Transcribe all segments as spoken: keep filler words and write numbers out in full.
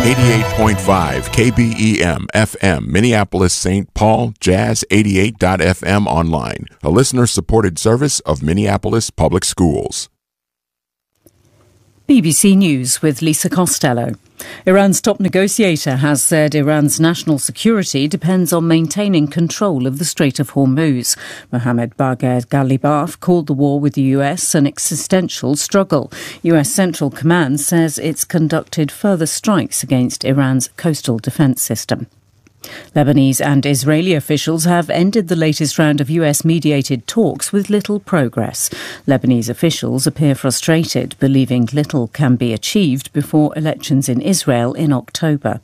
eighty-eight point five K B E M F M, Minneapolis, Saint Paul, Jazz eighty-eight dot F M online, a listener-supported service of Minneapolis Public Schools. B B C News with Lisa Costello. Iran's top negotiator has said Iran's national security depends on maintaining control of the Strait of Hormuz. Mohammad Bagher Ghalibaf called the war with the U S an existential struggle. U S Central Command says it's conducted further strikes against Iran's coastal defence system. Lebanese and Israeli officials have ended the latest round of U S-mediated talks with little progress. Lebanese officials appear frustrated, believing little can be achieved before elections in Israel in October.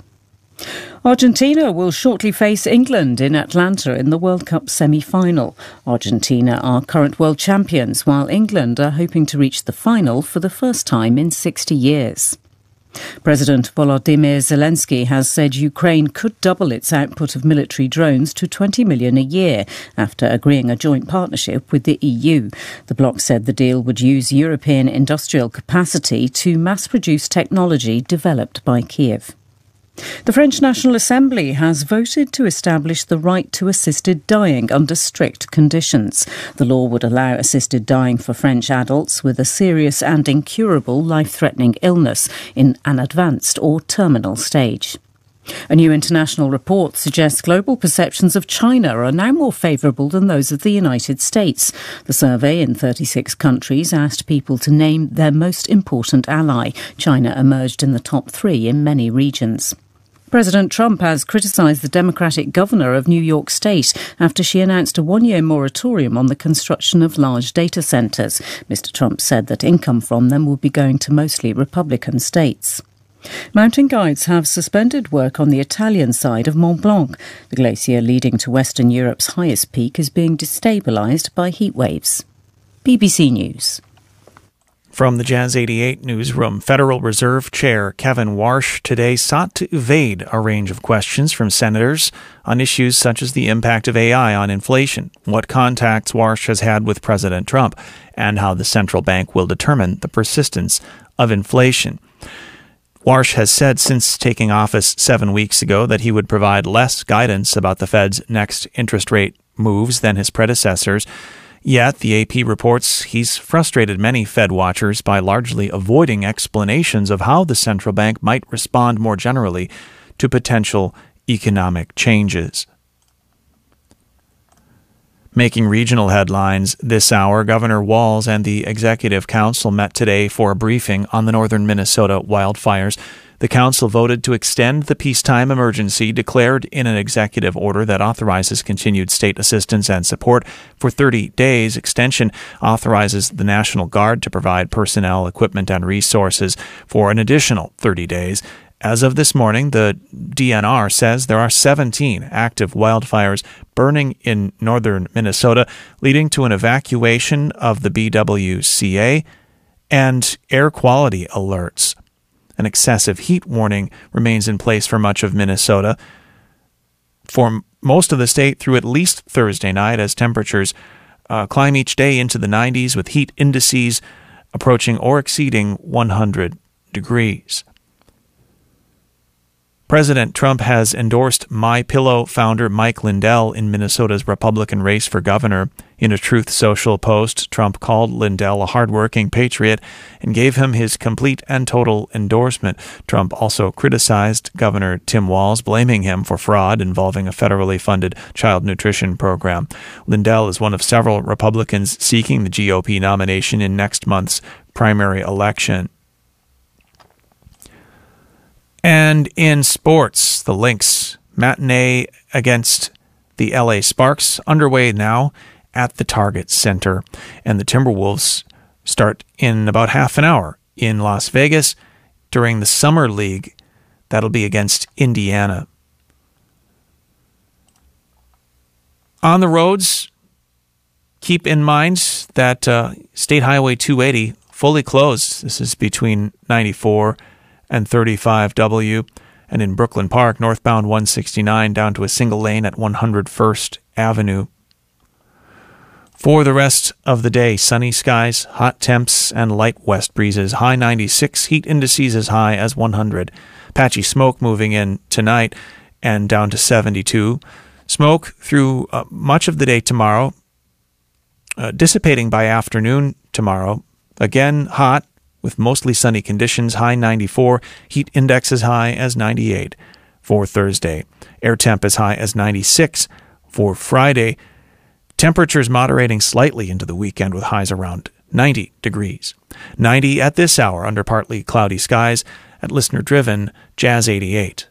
Argentina will shortly face England in Atlanta in the World Cup semi-final. Argentina are current world champions, while England are hoping to reach the final for the first time in sixty years. President Volodymyr Zelensky has said Ukraine could double its output of military drones to twenty million a year after agreeing a joint partnership with the E U. The bloc said the deal would use European industrial capacity to mass-produce technology developed by Kiev. The French National Assembly has voted to establish the right to assisted dying under strict conditions. The law would allow assisted dying for French adults with a serious and incurable life-threatening illness in an advanced or terminal stage. A new international report suggests global perceptions of China are now more favourable than those of the United States. The survey in thirty-six countries asked people to name their most important ally. China emerged in the top three in many regions. President Trump has criticised the Democratic governor of New York State after she announced a one-year moratorium on the construction of large data centres. Mister Trump said that income from them would be going to mostly Republican states. Mountain guides have suspended work on the Italian side of Mont Blanc. The glacier leading to Western Europe's highest peak is being destabilised by heat waves. B B C News. From the Jazz eighty-eight newsroom, Federal Reserve Chair Kevin Warsh today sought to evade a range of questions from senators on issues such as the impact of A I on inflation, what contacts Warsh has had with President Trump, and how the central bank will determine the persistence of inflation. Warsh has said since taking office seven weeks ago that he would provide less guidance about the Fed's next interest rate moves than his predecessors. Yet, the A P reports he's frustrated many Fed watchers by largely avoiding explanations of how the central bank might respond more generally to potential economic changes. Making regional headlines this hour, Governor Walz and the Executive Council met today for a briefing on the northern Minnesota wildfires. The council voted to extend the peacetime emergency declared in an executive order that authorizes continued state assistance and support for thirty days. Extension authorizes the National Guard to provide personnel, equipment, and resources for an additional thirty days. As of this morning, the D N R says there are seventeen active wildfires burning in northern Minnesota, leading to an evacuation of the B W C A and air quality alerts. An excessive heat warning remains in place for much of Minnesota for most of the state through at least Thursday night as temperatures uh, climb each day into the nineties with heat indices approaching or exceeding one hundred degrees. President Trump has endorsed MyPillow founder Mike Lindell in Minnesota's Republican race for governor. In a Truth Social post, Trump called Lindell a hardworking patriot and gave him his complete and total endorsement. Trump also criticized Governor Tim Walz, blaming him for fraud involving a federally funded child nutrition program. Lindell is one of several Republicans seeking the G O P nomination in next month's primary election. And in sports, the Lynx matinee against the L A Sparks underway now at the Target Center. And the Timberwolves start in about half an hour in Las Vegas during the Summer League. That'll be against Indiana. On the roads, keep in mind that uh, State Highway two eighty fully closed. This is between ninety-four and thirty-five W, and in Brooklyn Park, northbound one sixty-nine down to a single lane at one hundred first Avenue. For the rest of the day, sunny skies, hot temps, and light west breezes. High ninety-six, heat indices as high as one hundred. Patchy smoke moving in tonight and down to seventy-two. Smoke through uh, much of the day tomorrow, uh, dissipating by afternoon tomorrow. Again, hot with mostly sunny conditions, high ninety-four. Heat index as high as ninety-eight for Thursday. Air temp as high as ninety-six for Friday. Temperatures moderating slightly into the weekend with highs around ninety degrees. ninety at this hour under partly cloudy skies at listener-driven Jazz eighty-eight.